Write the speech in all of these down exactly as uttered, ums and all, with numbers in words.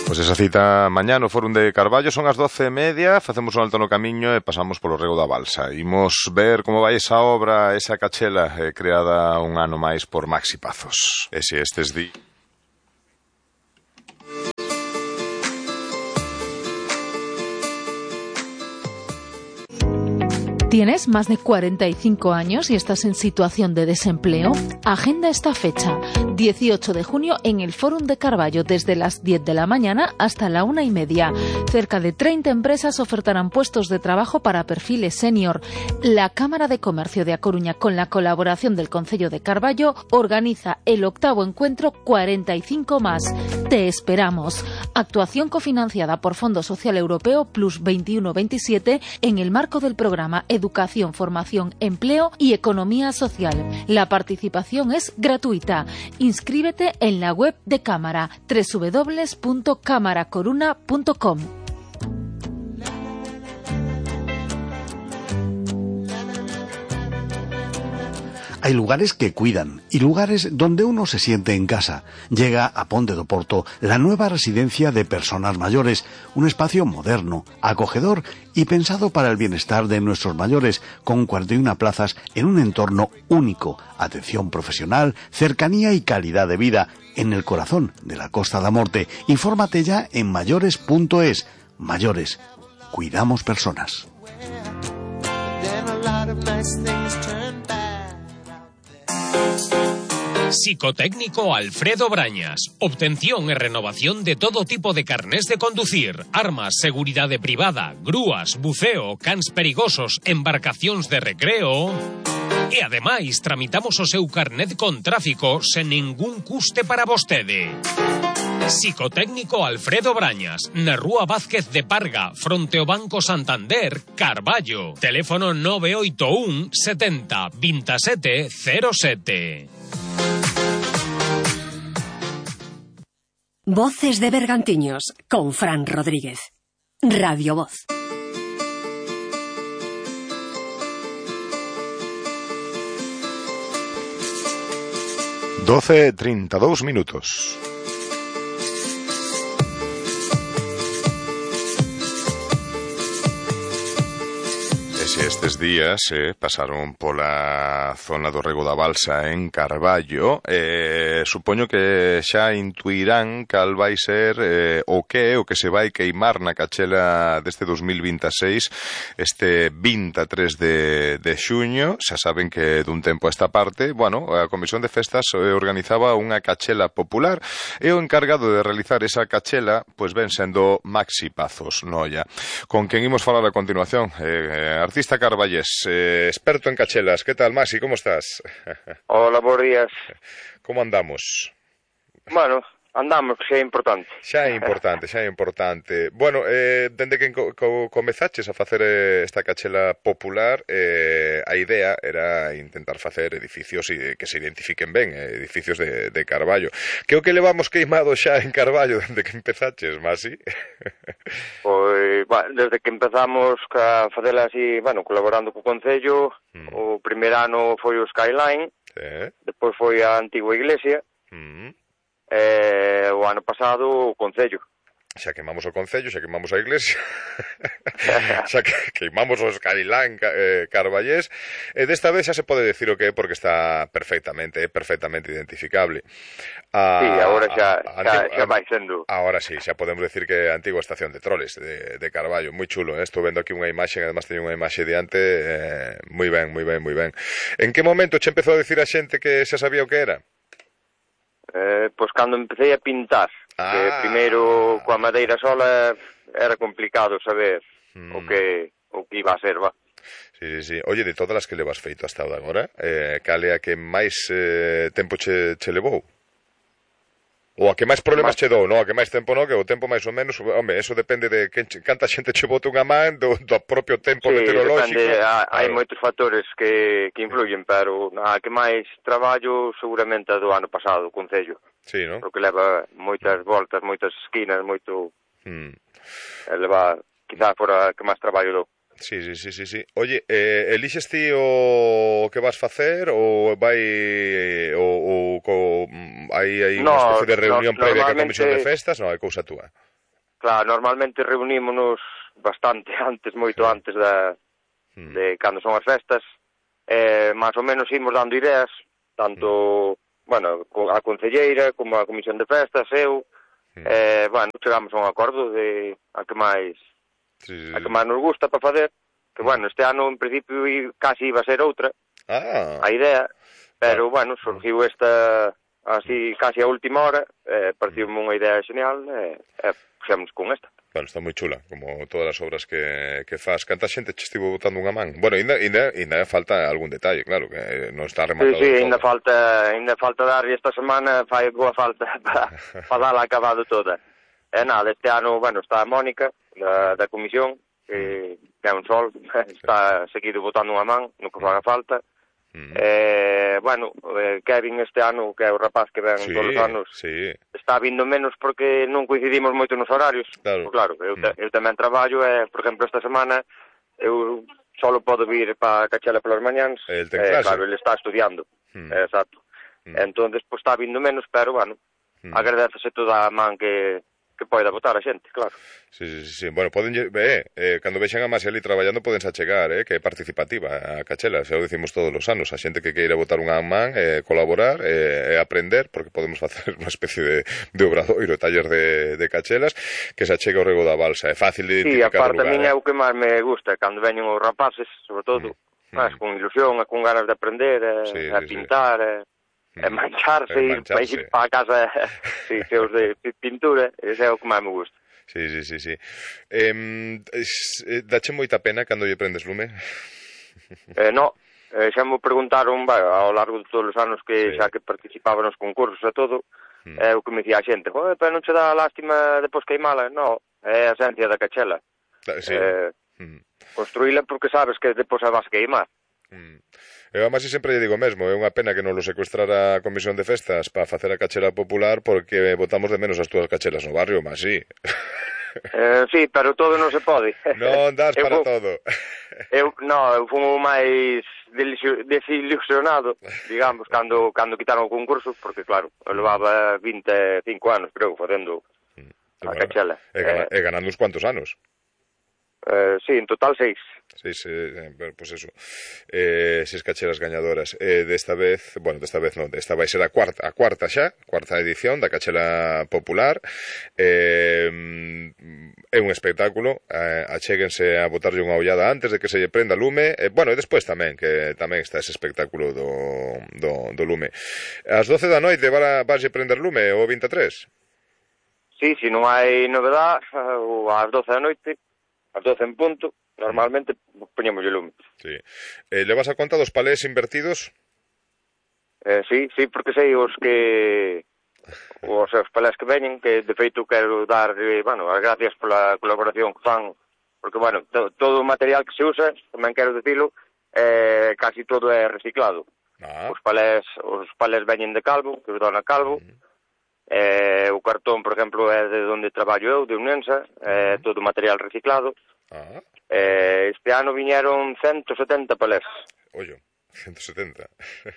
Pois esa cita mañá no Fórum de Carballo son as doce e media, facemos un alto no camiño e pasamos polo Rego da Balsa. Imos ver como vai esa obra, esa cachela eh, creada un ano máis por Maxi Pazos. E se estes di... ¿Tienes más de cuarenta y cinco años y estás en situación de desempleo? Agenda esta fecha, dieciocho de junio, en el Fórum de Carballo, desde las diez de la mañana hasta la una y media. Cerca de treinta empresas ofertarán puestos de trabajo para perfiles senior. La Cámara de Comercio de A Coruña, con la colaboración del Concello de Carballo, organiza el octavo encuentro cuarenta y cinco más. Te esperamos. Actuación cofinanciada por Fondo Social Europeo Plus veintiuno veintisiete en el marco del programa Educación, Formación, Empleo y Economía Social. La participación es gratuita. Inscríbete en la web de Cámara, doble u doble u doble u punto cámara coruna punto com. Hay lugares que cuidan y lugares donde uno se siente en casa. Llega a Ponte do Porto la nueva residencia de personas mayores, un espacio moderno, acogedor y pensado para el bienestar de nuestros mayores, con cuarenta y una plazas en un entorno único, atención profesional, cercanía y calidad de vida, en el corazón de la Costa da Morte. Infórmate ya en mayores punto es. Mayores, cuidamos personas. Psicotécnico Alfredo Brañas. Obtención e renovación de todo tipo de carnés de conducir, armas, seguridade privada, grúas, buceo, cans perigosos, embarcacións de recreo... E ademais tramitamos o seu carnet con tráfico sen ningún custe para vostede. Psicotécnico Alfredo Brañas, na Rúa Vázquez de Parga, fronte ao Banco Santander, Carballo. Teléfono nove oito un setenta veintisiete cero sete. Voces de Bergantiños, con Fran Rodríguez. Radio Voz. doce e trinta e dous minutos. Estes días eh, pasaron pola zona do Rego da Balsa en Carballo. eh, Supoño que xa intuirán cal vai ser eh, o que o que se vai queimar na cachela deste dos mil veintiséis, este vinte e tres de, de xuño. Xa saben que dun tempo a esta parte, bueno, a Comisión de Festas eh, organizaba unha cachela popular e o encargado de realizar esa cachela pois ven sendo Maxi Pazos Noia, con quen imos falar a continuación. eh, Artista carballés, eh, experto en cachelas. ¿Qué tal, Maxi? ¿Cómo estás? Hola, buenos días. ¿Cómo andamos? Bueno, andamos, que xa é importante. Xa é importante, xa é importante. Bueno, eh, dende que co co comezaches a facer eh, esta cachela popular, eh, a idea era intentar facer edificios e que se identifiquen ben, eh, edificios de, de Carballo. Que o que levamos queimado xa en Carballo dende que empezaches, Maxi? Pois, bueno, desde que empezamos a facela así, bueno, colaborando co Concello, mm. o primeiro ano foi o Skyline, sí. Depois foi a antigua iglesia, mm. Eh, o ano pasado o Concello. Xa queimamos o Concello, xa queimamos a iglesia, xa que queimamos o Skyline eh, carballés, e desta vez xa se pode decir o que é porque está perfectamente, é perfectamente identificable. A, sí, agora xa, a, xa, xa vai sendo. Agora sí, xa podemos decir que é a antigua estación de Troles de, de Carballo, moi chulo, eh? Estou vendo aquí unha imaxe, además teño unha imaxe diante, eh, moi ben, moi ben, moi ben. En que momento che empezou a decir a xente que xa sabía o que era? Eh, pois cando empecé a pintar, ah. que primeiro coa madeira sola era complicado saber mm. o que o que iba a ser, va. Sí, sí, sí. Oye, de todas as que levas feito hasta agora, eh, cal é a que máis eh, tempo che, che levou? Ou a que máis problemas che dou, non? A que máis tempo non, que o tempo máis ou menos, home, eso depende de que, canta xente che bote unha man, do, do propio tempo sí, meteorolóxico. Depende, hai claro. Moitos factores que, que influyen, pero a que máis traballo seguramente a do ano pasado, o Concello. Sí, non? Porque leva moitas voltas, moitas esquinas, moito... Mm. Leva, quizás fora que máis traballo dou. Sí, sí, sí, sí, sí. Oye, eh, elixes ti o que vas facer ou vai ou, ou co, hai, hai no, unha especie de reunión no, previa ca Comisión de Festas? Non, hai cousa túa. claro, normalmente reunímonos bastante antes, moito sí. antes da, mm. de cando son as festas, eh, máis ou menos imos dando ideas, tanto, mm. bueno, a concelleira, como a comisión de festas, eu, mm. eh, bueno, chegamos a un acordo de a que máis, sí, sí, a que máis nos gusta para facer, que, mm. bueno, este ano, en principio, casi iba a ser outra, ah. a idea, pero, ah. bueno, surgiu esta... así casi a última hora, eh, pareceu-me unha idea genial, e eh, eh, puxemos con esta. Bueno, está moi chula, como todas as obras que, que faz. Canta xente che estivo botando unha man? Bueno, ainda, ainda, ainda falta algún detalle, claro, que non está rematado. Sí, sí, ainda falta, ainda falta dar, e esta semana fai boa falta para pa dar acabado toda. E nada, este ano, bueno, está a Mónica, da, da comisión, que, que é un sol, está seguido botando unha man, no que faga falta. Mm. Eh, bueno, eh, Kevin este ano, que é o rapaz que ven sí, todos os anos, sí. está vindo menos porque non coincidimos moito nos horarios. Claro, pues claro eu, mm. eu tamén traballo e, por exemplo, esta semana eu só podo vir para Cachela polas mañáns. El ten eh, clase. Claro, ele está estudiando. Mm. Eh, exacto. Mm. Entonces, pues está vindo menos, pero, bueno, mm. agradecese toda a man que... que poida votar a xente, claro. Sí, sí, sí. Bueno, poden, eh, eh, cando vexan a Masi ali traballando, podense achegar, eh, que é participativa a Cachela, xa o dicimos todos os anos, a xente que queira votar unha man, eh, colaborar, e eh, aprender, porque podemos facer unha especie de, de obradoiro, taller de, de Cachelas, que se achega ao Rego da Balsa, é fácil de identificar sí, aparte, o lugar. Sí, a min eh? é o que máis me gusta, cando veñen os rapaces, sobre todo, mm. máis con ilusión, con ganas de aprender, eh, sí, a sí, pintar, sí. Eh, e mancharse, e ir para a casa sí, cheos de pintura, ese é o que máis me gusta. Sí, sí, sí, sí. Eh, dache moita pena cando lle prendes lume? Eh, no, eh, xa me preguntaron vai, ao largo de todos os anos que sí. xa que participaba nos concursos e todo, mm. é o que me dicía a xente, joder, pero non che dá lástima depois queimala? No, é a esencia da Cachela. Sí. Eh, mm. Construíla porque sabes que depois a vas queimar. Mm. Eu a Masi sempre lle digo mesmo, é unha pena que non lo secuestrara a Comisión de Festas para facer a Cachela popular porque botamos de menos as túas cachelas no barrio, Masi. Eh, sí, pero todo non se pode. Non das para eu, todo. Eu, no, eu fumo máis desilusionado, digamos, cando, cando quitaron o concurso, porque claro, eu levaba vinte e cinco anos, creo, facendo mm. a Cachela. E, eh, e ganando uns cuantos anos. Eh, sí, en total seis. Seis, eh, pues eso, eh, seis cachelas gañadoras. Eh, desta vez, bueno, desta vez non, esta vai ser a cuarta, a cuarta xa, cuarta edición da Cachela Popular. Eh, é un espectáculo, eh, achéguense a botarlle unha ollada antes de que se lle prenda lume, eh, bueno, e despois tamén, que tamén está ese espectáculo do, do, do lume. Ás doce da noite vaslle prender lume o vinte e tres? Sí, se non hai novedad, ou ás doce da noite, ás doce en punto, normalmente poñemos o lume. Sí. Eh, levas a conta dos palés invertidos? Eh, sí, sí, porque sei os que... os seus palés que veñen, que de feito quero dar, eh, bueno, as gracias pola colaboración que fan, porque, bueno, to, todo o material que se usa, tamén quero dicilo, eh, casi todo é reciclado. Ah. Os palés os palés veñen de Calvo, que dona Calvo, mm. eh, o cartón, por exemplo, é de onde traballo eu, de Unensa, é eh, todo material reciclado. Ah. Eh, este ano viñeron ciento setenta palés. Ollo, ciento setenta.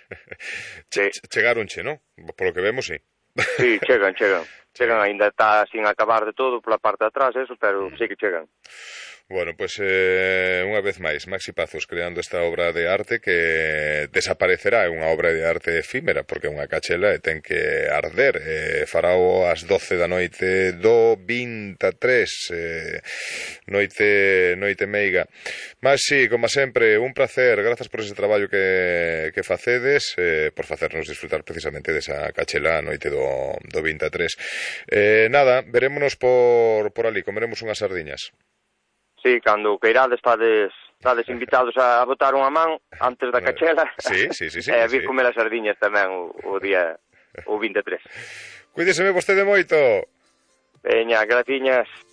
Che, sí. Chegaron che, non? Por lo que vemos, sí. Sí, chegan, chegan. Chegan, ainda está sin acabar de todo pola parte de atrás, eso, pero mm. sí que chegan. Bueno, pues eh, unha vez máis, Maxi Pazos creando esta obra de arte que desaparecerá, é unha obra de arte efímera, porque é unha cachela e ten que arder. Eh, farao ás doce da noite do vinte e tres, eh, noite, noite meiga. Maxi, como sempre, un placer, grazas por ese traballo que, que facedes, eh, por facernos disfrutar precisamente desa cachela a noite do, do vinte e tres. Eh, nada, verémonos por, por ali, comeremos unhas sardiñas. Sí, cando queirades estades, estades invitados a botar unha man antes da cachela. Sí, sí, sí, sí. E a vir sí. comer as sardiñas tamén o, o día o vinte e tres. Cuídeseme vostede moito. Veña, graciñas.